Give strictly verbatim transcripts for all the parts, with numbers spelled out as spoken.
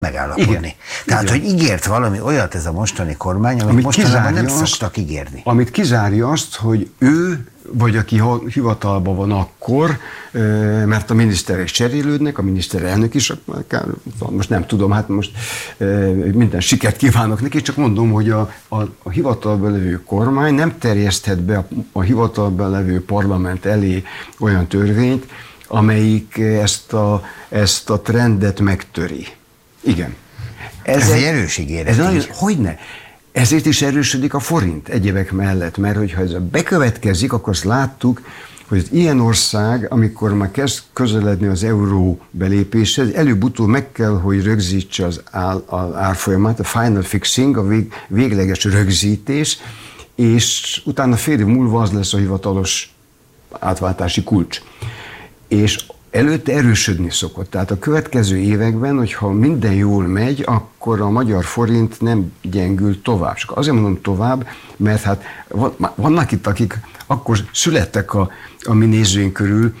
megállapodni. Igen. Tehát, igen. hogy ígért valami olyat ez a mostani kormány, amit, amit mostanában nem azt, szoktak ígérni. Amit kizárja azt, hogy ő, vagy aki hivatalban van akkor, mert a miniszterek cserélődnek, a miniszterelnök is, most nem tudom, hát most minden sikert kívánok neki, csak mondom, hogy a, a, a hivatalban levő kormány nem terjeszthet be a, a hivatalban levő parlament elé olyan törvényt, amelyik ezt a, ezt a trendet megtöri. Igen. Ez, ez egy erős ígéret. Hogyne? Ezért is erősödik a forint egyebek mellett, mert hogyha ez bekövetkezik, akkor azt láttuk, hogy az ilyen ország, amikor már kezd közeledni az euró belépéshez, előbb-utóbb meg kell, hogy rögzítse az, ár, az árfolyamát, a final fixing, a vég, végleges rögzítés, és utána fél év múlva az lesz a hivatalos átváltási kulcs. És előtte erősödni szokott. Tehát a következő években, hogyha minden jól megy, akkor a magyar forint nem gyengül tovább. Csak azért mondom tovább, mert hát vannak itt, akik akkor születtek a, a mi nézőink körül,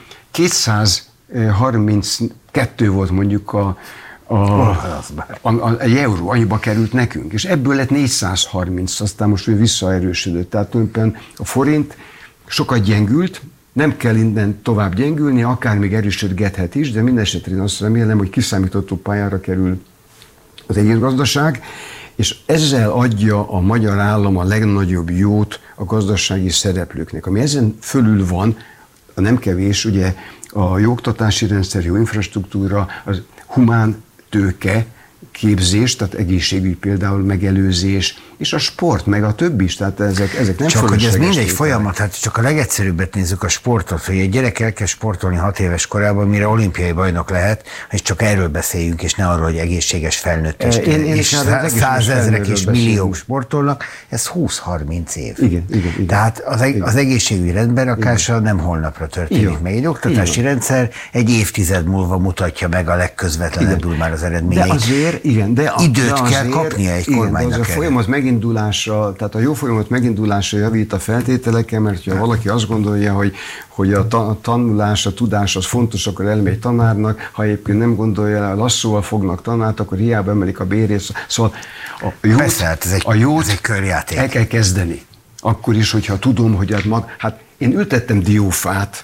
kétszázharminckettő volt mondjuk a, a, a, a, a euró, annyiba került nekünk, és ebből lett négyszázharminc, aztán most ő visszaerősödött. Tehát tulajdonképpen a forint sokat gyengült, nem kell innen tovább gyengülni, akár még erősödgethet is, de minden esetre én azt remélem, hogy kiszámítható pályára kerül az egész gazdaság, és ezzel adja a magyar állam a legnagyobb jót a gazdasági szereplőknek. Ami ezen fölül van, a nem kevés, ugye a jó oktatási rendszer, jó infrastruktúra, az humán tőke, képzés, tehát egészségügy például, megelőzés, és a sport, meg a többi is, tehát ezek, ezek nem csak hogy ez mindegy folyamat, hát csak a legegyszerűbbet nézzük a sportot, hogy egy gyerek elkezd sportolni hat éves korában, mire olimpiai bajnok lehet, és csak erről beszéljünk, és ne arról, hogy egészséges felnőtt, és, én, én és százezrek és milliók sportolnak, ez húsz-harminc év. Igen, igen, igen. Tehát az, eg- az egészségügyi rendberakása nem holnapra történik igen. meg. Egy oktatási igen. rendszer egy évtized múlva mutatja meg a legközvetlenebbül már az eredményeit. De azért, igen, de a, időt de kell kapnia egy igen, kormánynak. A folyamat megindulásra, tehát a jó folyamat megindulásra javít a feltételeken, mert ha valaki azt gondolja, hogy, hogy a, ta, a tanulás, a tudás az fontos, akkor elmegy tanárnak, ha egyébként nem gondolja, lassúval fognak tanárt, akkor hiába emelik a bérét. Szóval a jót, Persze, hát ez egy, a jót ez egy körjáték. El kell kezdeni. Akkor is, hogyha tudom, hogy hát, mag, hát én ültettem diófát,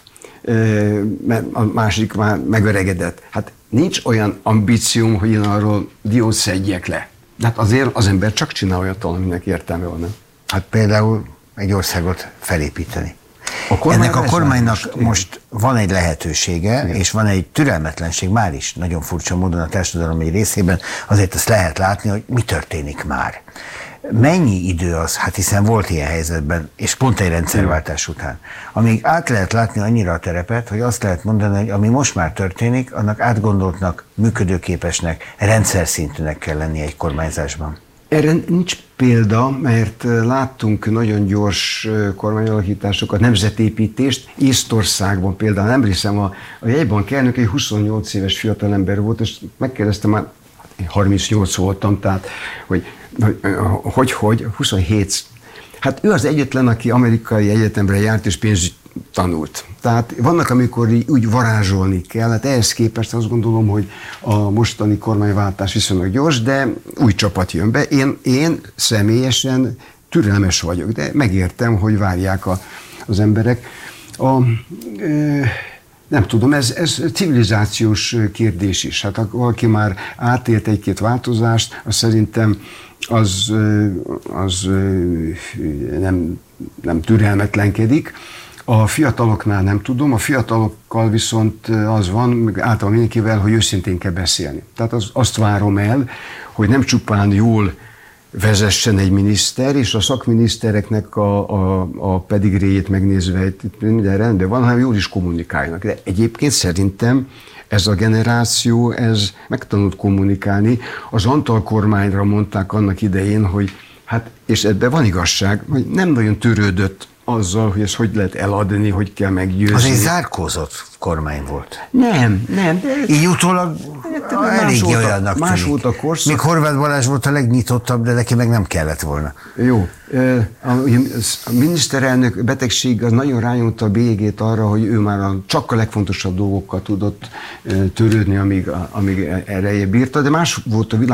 mert a másik már megöregedett. Hát nincs olyan ambícióm, hogy én arról diót szedjek le. De hát azért az ember csak csinál olyat, aminek értelme van, nem? Hát például egy országot felépíteni. A Ennek a kormánynak most, most van egy lehetősége, igen. és van egy türelmetlenség már is, nagyon furcsa módon a társadalom egy részében, azért azt lehet látni, hogy mi történik már. Mennyi idő az, hát hiszen volt ilyen helyzetben, és pont egy rendszerváltás után, amíg át lehet látni annyira a terepet, hogy azt lehet mondani, hogy ami most már történik, annak átgondoltnak, működőképesnek, rendszer szintűnek kell lennie egy kormányzásban. Erre nincs példa, mert láttunk nagyon gyors kormányalakításokat, nemzetépítést. Észtországban például, emlékszem, a, a jegybank elnök egy huszonnyolc éves fiatalember volt, és megkérdeztem, már harmincnyolc voltam, tehát, hogy hogy, hogy, huszonhét. Hát ő az egyetlen, aki amerikai egyetemre járt és pénzügy tanult. Tehát vannak, amikor úgy varázsolni kell, hát ehhez képest azt gondolom, hogy a mostani kormányváltás viszonylag gyors, de új csapat jön be. Én, én személyesen türelmes vagyok, de megértem, hogy várják a, az emberek. A, e, nem tudom, ez, ez civilizációs kérdés is. Hát ha valaki már átélt egy-két változást, az szerintem az, az nem, nem türelmetlenkedik. A fiataloknál nem tudom, a fiatalokkal viszont az van, általában mindenkivel, hogy őszintén kell beszélni. Tehát az, azt várom el, hogy nem csupán jól vezessen egy miniszter, és a szakminisztereknek a, a, a pedigréjét megnézve minden rendben van, hanem jól is kommunikáljanak. De egyébként szerintem ez a generáció, ez megtanult kommunikálni. Az Antal kormányra mondták annak idején, hogy hát, és ebben van igazság, hogy nem nagyon törődött azzal, hogy ezt hogy lehet eladni, hogy kell meggyőzni. Az egy zárkózott kormány volt. Nem, nem. De így utólag elég olyannak más volt a korszak. Még Horváth Balázs volt a legnyitottabb, de neki meg nem kellett volna. Jó. A miniszterelnök betegség az nagyon rányomta a bélyegét arra, hogy ő már a, csak a legfontosabb dolgokkal tudott törődni, amíg, amíg erre bírta, de más volt a világ.